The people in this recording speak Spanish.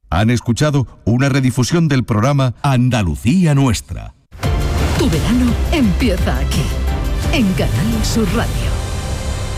Han escuchado una redifusión del programa Andalucía Nuestra. Tu verano empieza aquí, en Canal Sur Radio.